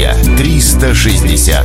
Россия 360.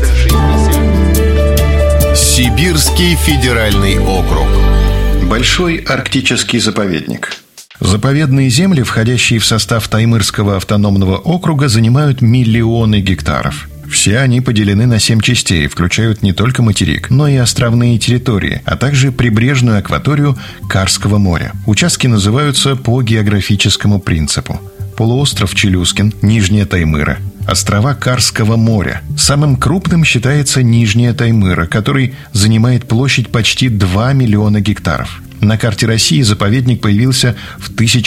Сибирский федеральный округ. Большой арктический заповедник. Заповедные земли, входящие в состав Таймырского автономного округа, занимают миллионы гектаров. Все они поделены на 7 частей, включают не только материк, но и островные территории, а также прибрежную акваторию Карского моря. Участки называются по географическому принципу: полуостров Челюскин, Нижняя Таймыра, острова Карского моря. Самым крупным считается Нижняя Таймыра, который занимает площадь почти 2 миллиона гектаров. На карте России заповедник появился в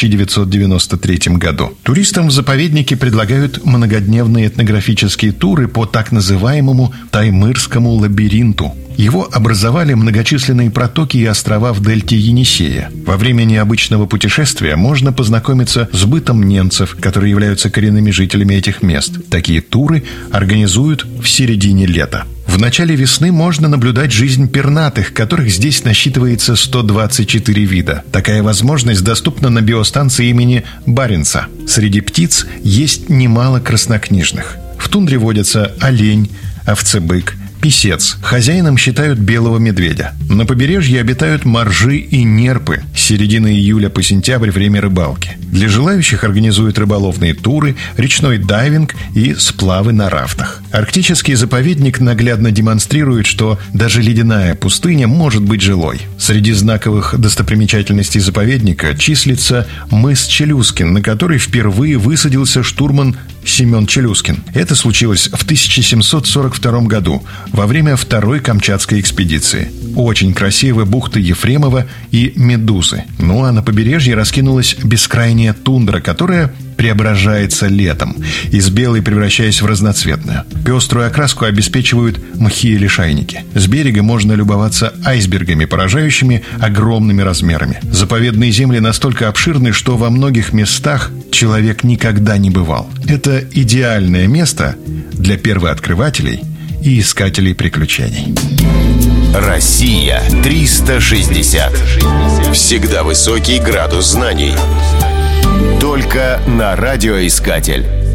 1993 году. Туристам в заповеднике предлагают многодневные этнографические туры по так называемому Таймырскому лабиринту. Его образовали многочисленные протоки и острова в дельте Енисея. Во время необычного путешествия можно познакомиться с бытом ненцев, которые являются коренными жителями этих мест. Такие туры организуют в середине лета. В начале весны можно наблюдать жизнь пернатых, которых здесь насчитывается 124 вида. Такая возможность доступна на биостанции имени Баренца. Среди птиц есть немало краснокнижных. В тундре водятся олень, овцебык, писец. Хозяином считают белого медведя. На побережье обитают моржи и нерпы. С середины июля по сентябрь время рыбалки. Для желающих организуют рыболовные туры, речной дайвинг и сплавы на рафтах. Арктический заповедник наглядно демонстрирует, что даже ледяная пустыня может быть жилой. Среди знаковых достопримечательностей заповедника числится мыс Челюскин, на который впервые высадился штурман Семен Челюскин. Это случилось в 1742 году, во время второй Камчатской экспедиции. Очень красивы бухты Ефремова и Медузы. Ну а на побережье раскинулась бескрайняя тундра, которая преображается летом, из белой превращаясь в разноцветную. Пеструю окраску обеспечивают мхи и лишайники. С берега можно любоваться айсбергами, поражающими огромными размерами. Заповедные земли настолько обширны, что во многих местах человек никогда не бывал. Это идеальное место для первооткрывателей и искателей приключений. Россия 360. Всегда высокий градус знаний. Только на радиоискатель.